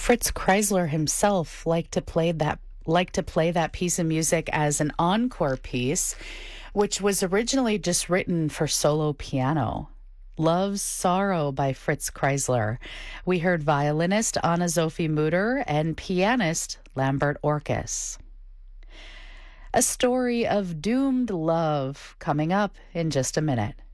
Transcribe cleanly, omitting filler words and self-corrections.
Fritz Kreisler himself liked to play that piece of music as an encore piece, which was originally just written for solo piano. Love's Sorrow by Fritz Kreisler. We heard violinist Anna Sophie Mutter and pianist Lambert Orkes. A story of doomed love coming up in just a minute.